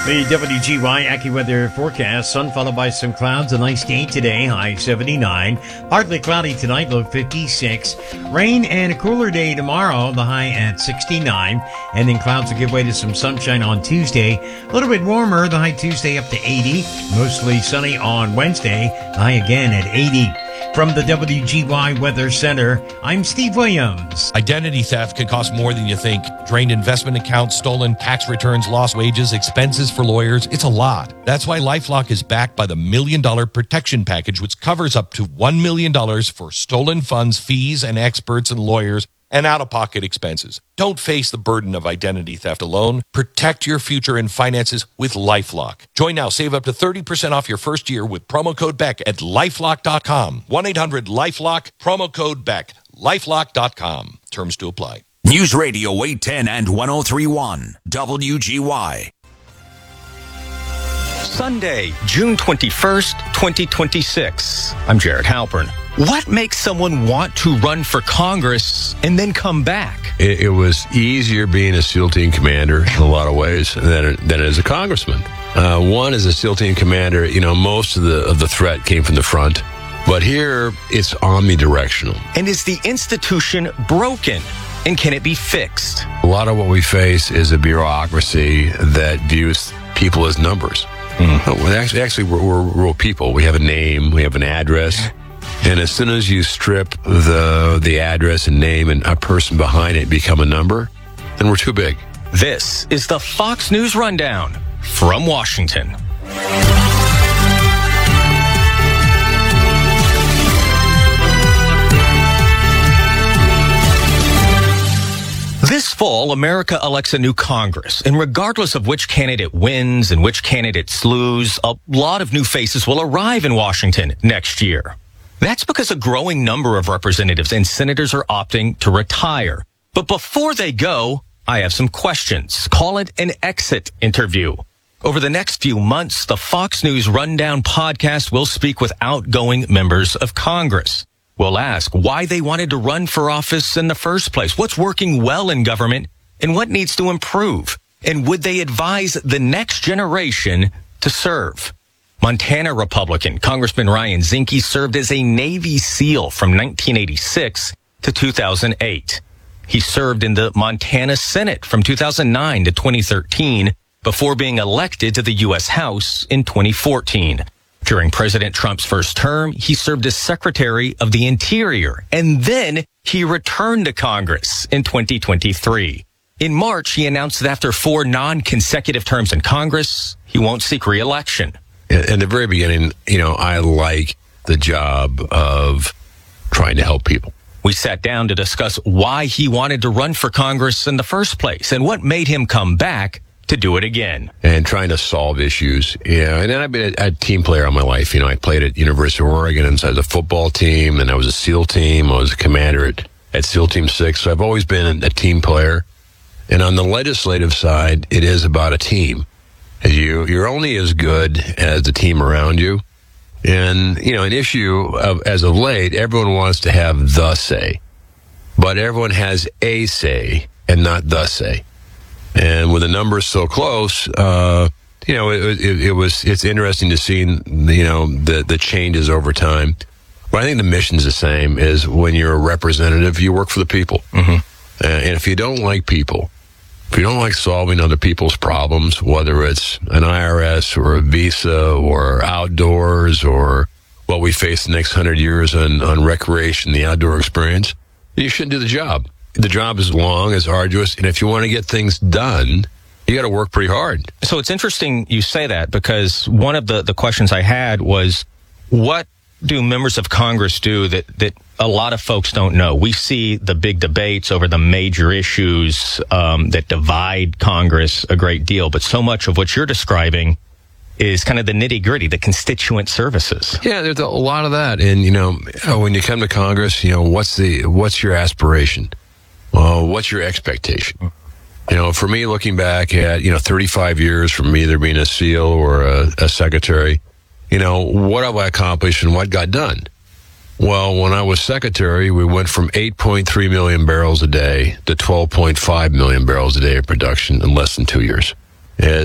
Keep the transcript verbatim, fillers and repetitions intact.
The W G Y AccuWeather forecast, sun followed by some clouds, a nice day today, high seventy-nine. Partly cloudy tonight, low fifty-six. Rain and a cooler day tomorrow, the high at sixty-nine. And then clouds will give way to some sunshine on Tuesday. A little bit warmer, the high Tuesday up to eighty. Mostly sunny on Wednesday, the high again at eighty. From the W G Y Weather Center, I'm Steve Williams. Identity theft can cost more than you think. Drained investment accounts, stolen tax returns, lost wages, expenses for lawyers. It's a lot. That's why LifeLock is backed by the Million Dollar Protection Package, which covers up to one million dollars for stolen funds, fees, and experts and lawyers, and out-of-pocket expenses. Don't face the burden of identity theft alone. Protect your future and finances with LifeLock. Join now. Save up to thirty percent off your first year with promo code Beck at lifelock dot com. one eight hundred lifelock, promo code Beck. lifelock dot com. Terms to apply. News Radio eight ten and one oh three point one W G Y. Sunday, June twenty-first, twenty twenty-six. I'm Jared Halpern. What makes someone want to run for Congress and then come back? It, it was easier being a SEAL team commander in a lot of ways than, than as a congressman. Uh, one, as a SEAL team commander, you know, most of the of the threat came from the front. But here, it's omnidirectional. And is the institution broken? And can it be fixed? A lot of what we face is a bureaucracy that views people as numbers. Mm. Well, actually, actually we're, we're real people. We have a name, we have an address. And as soon as you strip the the address and name and a person behind it become a number, then we're too big. This is the Fox News Rundown from Washington. This fall, America elects a new Congress, and regardless of which candidate wins and which candidates lose, a lot of new faces will arrive in Washington next year. That's because a growing number of representatives and senators are opting to retire. But before they go, I have some questions. Call it an exit interview. Over the next few months, the Fox News Rundown podcast will speak with outgoing members of Congress. We'll ask why they wanted to run for office in the first place, what's working well in government, and what needs to improve. And would they advise the next generation to serve? Montana Republican Congressman Ryan Zinke served as a Navy SEAL from nineteen eighty-six to two thousand eight. He served in the Montana Senate from two thousand nine to twenty thirteen before being elected to the U S House in twenty fourteen. During President Trump's first term, he served as Secretary of the Interior, and then he returned to Congress in twenty twenty-three. In March, he announced that after four non-consecutive terms in Congress, he won't seek re-election. In the very beginning, you know, I like the job of trying to help people. We sat down to discuss why he wanted to run for Congress in the first place and what made him come back to do it again. And trying to solve issues. Yeah, and then I've been a, a team player all my life. You know, I played at University of Oregon and I was a football team, and I was a SEAL team. I was a commander at, at SEAL Team six. So I've always been a team player. And on the legislative side, it is about a team. You, you're only as good as the team around you. And, you know, an issue of, as of late, everyone wants to have the say. But everyone has a say and not the say. And with the numbers so close, uh, you know, it, it, it was, it's interesting to see, you know, the, the changes over time. But I think the mission's the same. Is when you're a representative, you work for the people. Mm-hmm. Uh, and if you don't like people, if you don't like solving other people's problems, whether it's an I R S or a visa or outdoors or what we face the next hundred years on, on recreation, the outdoor experience, you shouldn't do the job. The job is long, is arduous, and if you want to get things done, you got to work pretty hard. So it's interesting you say that, because one of the, the questions I had was, what do members of Congress do that, that a lot of folks don't know? We see the big debates over the major issues um, that divide Congress a great deal, but so much of what you're describing is kind of the nitty-gritty, the constituent services. Yeah, there's a lot of that. And, you know, when you come to Congress, you know, what's the what's your aspiration? Well, what's your expectation? You know, for me, looking back at, you know, thirty-five years from either being a SEAL or a, a secretary, you know, what have I accomplished and what got done? Well, when I was secretary, we went from eight point three million barrels a day to twelve point five million barrels a day of production in less than two years. As